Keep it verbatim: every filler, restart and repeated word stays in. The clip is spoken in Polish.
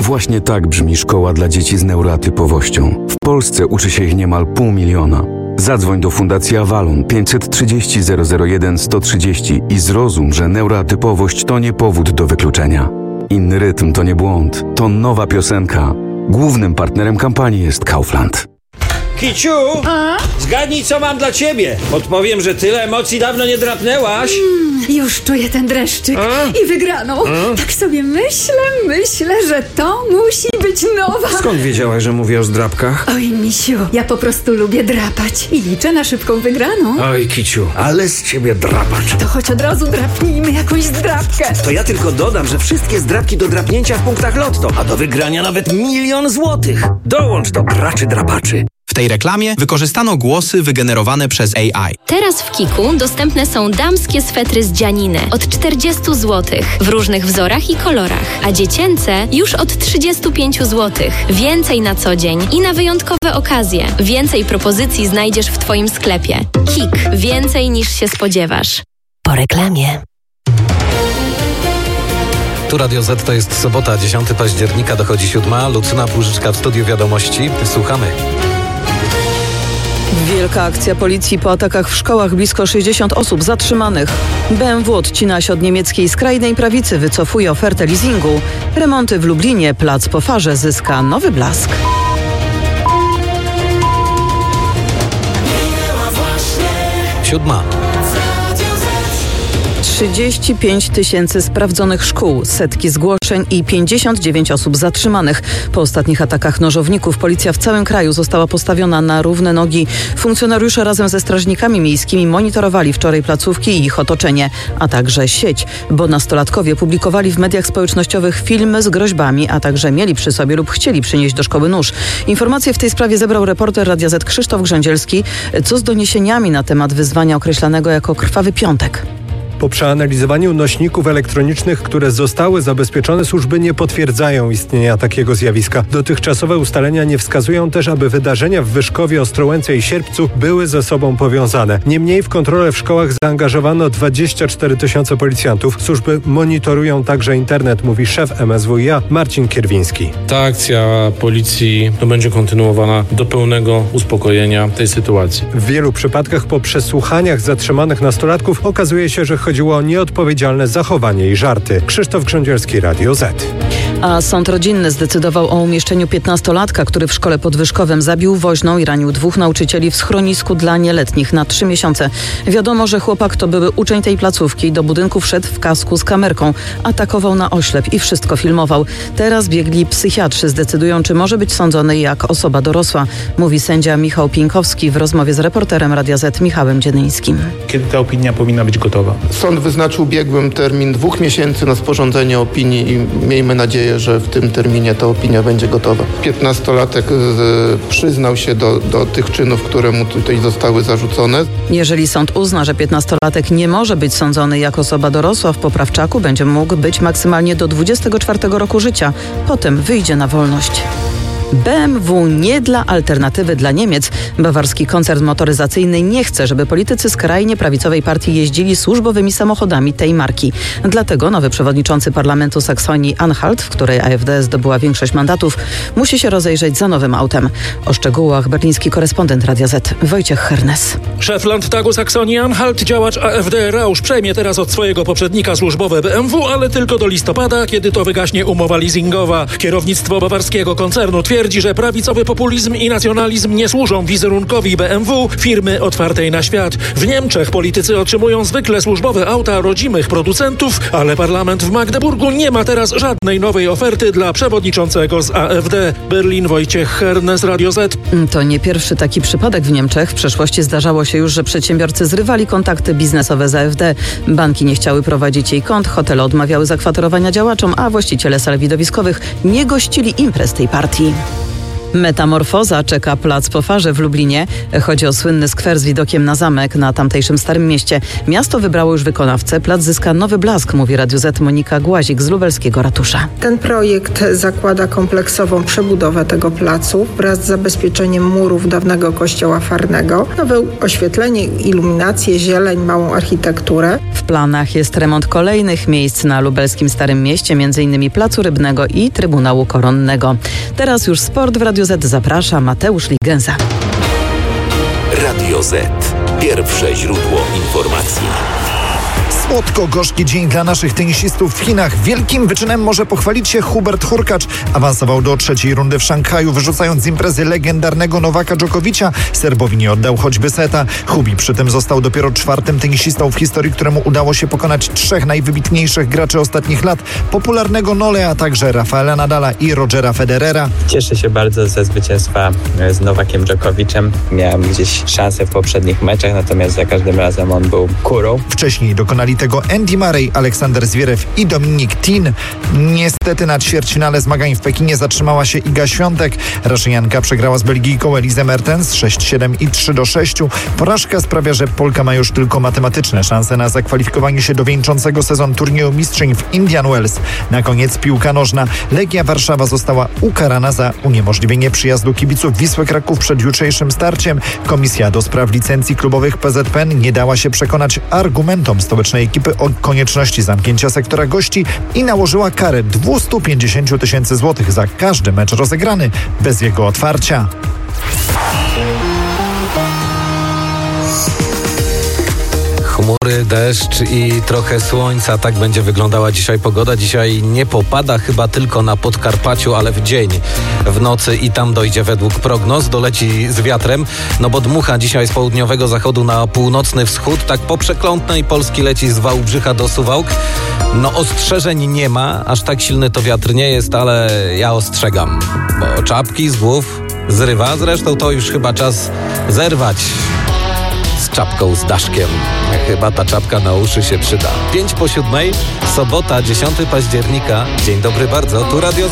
Właśnie tak brzmi szkoła dla dzieci z neuroatypowością. W Polsce uczy się ich niemal pół miliona. Zadzwoń do Fundacji Avalon pięćset trzydzieści zero zero jeden sto trzydzieści i zrozum, że neuroatypowość to nie powód do wykluczenia. Inny rytm to nie błąd, to nowa piosenka. Głównym partnerem kampanii jest Kaufland. Kiciu, a? Zgadnij, co mam dla ciebie. Podpowiem, że tyle emocji dawno nie drapnęłaś. Mm, już czuję ten dreszczyk a? i wygraną. A? Tak sobie myślę, myślę, że to musi być nowa. Skąd wiedziałaś, że mówię o zdrapkach? Oj, misiu, ja po prostu lubię drapać i liczę na szybką wygraną. Oj, Kiciu, ale z ciebie drapacz. To choć od razu drapnijmy jakąś zdrapkę. To ja tylko dodam, że wszystkie zdrapki do drapnięcia w punktach Lotto, a do wygrania nawet milion złotych. Dołącz do graczy drapaczy. W tej reklamie wykorzystano głosy wygenerowane przez A I. Teraz w Kiku dostępne są damskie swetry z dzianiny od czterdzieści złotych w różnych wzorach i kolorach, a dziecięce już od trzydzieści pięć złotych. Więcej na co dzień i na wyjątkowe okazje. Więcej propozycji znajdziesz w Twoim sklepie. Kik. Więcej niż się spodziewasz. Po reklamie. Tu Radio Z, to jest sobota, dziesiątego października, dochodzi siódma. Lucyna Płużyczka w studiu Wiadomości. Słuchamy. Wielka akcja policji po atakach w szkołach, blisko sześćdziesiąt osób zatrzymanych. B M W odcina się od niemieckiej skrajnej prawicy, wycofuje ofertę leasingu. Remonty w Lublinie, plac po farze zyska nowy blask. Siódma. trzydzieści pięć tysięcy sprawdzonych szkół, setki zgłoszeń i pięćdziesiąt dziewięć osób zatrzymanych. Po ostatnich atakach nożowników policja w całym kraju została postawiona na równe nogi. Funkcjonariusze razem ze strażnikami miejskimi monitorowali wczoraj placówki i ich otoczenie, a także sieć, bo nastolatkowie publikowali w mediach społecznościowych filmy z groźbami, a także mieli przy sobie lub chcieli przynieść do szkoły nóż. Informacje w tej sprawie zebrał reporter Radia Z Krzysztof Grzędzielski. Co z doniesieniami na temat wyzwania określanego jako Krwawy Piątek? Po przeanalizowaniu nośników elektronicznych, które zostały zabezpieczone, służby nie potwierdzają istnienia takiego zjawiska. Dotychczasowe ustalenia nie wskazują też, aby wydarzenia w Wyszkowie, Ostrołęce i Sierpcu były ze sobą powiązane. Niemniej w kontrolę w szkołach zaangażowano dwadzieścia cztery tysiące policjantów. Służby monitorują także internet, mówi szef M S W i A Marcin Kierwiński. Ta akcja policji to będzie kontynuowana do pełnego uspokojenia tej sytuacji. W wielu przypadkach po przesłuchaniach zatrzymanych nastolatków okazuje się, że chodziło o nieodpowiedzialne zachowanie i żarty. Krzysztof Grzędzielski, Radio Z. A sąd rodzinny zdecydował o umieszczeniu piętnastolatka, który w szkole pod Wyszkowem zabił woźną i ranił dwóch nauczycieli w schronisku dla nieletnich na trzy miesiące. Wiadomo, że chłopak to były uczeń tej placówki i do budynku wszedł w kasku z kamerką. Atakował na oślep i wszystko filmował. Teraz biegli psychiatrzy zdecydują, czy może być sądzony jak osoba dorosła, mówi sędzia Michał Pieńkowski w rozmowie z reporterem Radia Z Michałem Dziedyńskim. Kiedy ta opinia powinna być gotowa? Sąd wyznaczył biegłym termin dwóch miesięcy na sporządzenie opinii i miejmy nadzieję, że w tym terminie ta opinia będzie gotowa. piętnastolatek z, przyznał się do, do tych czynów, które mu tutaj zostały zarzucone. Jeżeli sąd uzna, że piętnastolatek nie może być sądzony jak osoba dorosła, w poprawczaku będzie mógł być maksymalnie do dwudziestego czwartego roku życia. Potem wyjdzie na wolność. B M W nie dla alternatywy dla Niemiec. Bawarski koncern motoryzacyjny nie chce, żeby politycy skrajnie prawicowej partii jeździli służbowymi samochodami tej marki. Dlatego nowy przewodniczący parlamentu Saksonii-Anhalt, w której A F D zdobyła większość mandatów, musi się rozejrzeć za nowym autem. O szczegółach berliński korespondent Radia Z Wojciech Hernes. Szef Landtagu Saksonii-Anhalt, działacz A F D Rausch, przejmie teraz od swojego poprzednika służbowe B M W, ale tylko do listopada, kiedy to wygaśnie umowa leasingowa. Kierownictwo bawarskiego koncernu twierdzi, Twierdzi, że prawicowy populizm i nacjonalizm nie służą wizerunkowi B M W, firmy otwartej na świat. W Niemczech politycy otrzymują zwykle służbowe auta rodzimych producentów, ale parlament w Magdeburgu nie ma teraz żadnej nowej oferty dla przewodniczącego z A F D. Berlin, Wojciech Hernes, Radio Z. To nie pierwszy taki przypadek w Niemczech. W przeszłości zdarzało się już, że przedsiębiorcy zrywali kontakty biznesowe z A F D. Banki nie chciały prowadzić jej kont, hotele odmawiały zakwaterowania działaczom, a właściciele sal widowiskowych nie gościli imprez tej partii. Metamorfoza czeka plac po farze w Lublinie. Chodzi o słynny skwer z widokiem na zamek na tamtejszym Starym Mieście. Miasto wybrało już wykonawcę. Plac zyska nowy blask, mówi Radiu Z Monika Głazik z lubelskiego ratusza. Ten projekt zakłada kompleksową przebudowę tego placu wraz z zabezpieczeniem murów dawnego kościoła farnego, nowe oświetlenie, iluminację, zieleń, małą architekturę. W planach jest remont kolejnych miejsc na lubelskim Starym Mieście, m.in. Placu Rybnego i Trybunału Koronnego. Teraz już sport w Radiu Z. Zaprasza Mateusz Ligenza. Radio Z. Pierwsze źródło informacji. Słodko-gorzki dzień dla naszych tenisistów w Chinach. Wielkim wyczynem może pochwalić się Hubert Hurkacz. Awansował do trzeciej rundy w Szanghaju, wyrzucając z imprezy legendarnego Nowaka Dżokowicza. Serbowi nie oddał choćby seta. Hubi przy tym został dopiero czwartym tenisistą w historii, któremu udało się pokonać trzech najwybitniejszych graczy ostatnich lat. Popularnego Nole, a także Rafaela Nadala i Rogera Federera. Cieszę się bardzo ze zwycięstwa z Nowakiem Dżokowiczem. Miałem gdzieś szansę w poprzednich meczach, natomiast za każdym razem on był kurą. Wcześniej dokonali tego Andy Murray, Aleksander Zwierew i Dominik Thiem. Niestety na ćwierćfinale zmagań w Pekinie zatrzymała się Iga Świątek. Raszyjanka przegrała z Belgijką Elizę Mertens sześć siedem i trzy do sześciu. Porażka sprawia, że Polka ma już tylko matematyczne szanse na zakwalifikowanie się do wieńczącego sezon turnieju mistrzyń w Indian Wells. Na koniec piłka nożna. Legia Warszawa została ukarana za uniemożliwienie przyjazdu kibiców Wisły Kraków przed jutrzejszym starciem. Komisja do spraw licencji klubowych P Z P N nie dała się przekonać argumentom stołecznej ekipy o konieczności zamknięcia sektora gości i nałożyła karę dwieście pięćdziesiąt tysięcy złotych za każdy mecz rozegrany bez jego otwarcia. Chmury, deszcz i trochę słońca. Tak będzie wyglądała dzisiaj pogoda. Dzisiaj nie popada chyba tylko na Podkarpaciu, ale w dzień, w nocy i tam dojdzie według prognoz. Doleci z wiatrem, no bo dmucha dzisiaj z południowego zachodu na północny wschód. Tak po przeklątnej Polski leci z Wałbrzycha do Suwałk. No ostrzeżeń nie ma, aż tak silny to wiatr nie jest, ale ja ostrzegam, bo czapki z głów zrywa. Zresztą to już chyba czas zerwać z czapką z daszkiem. Chyba ta czapka na uszy się przyda. Pięć po siódmej, sobota, dziesiątego października. Dzień dobry bardzo, tu Radio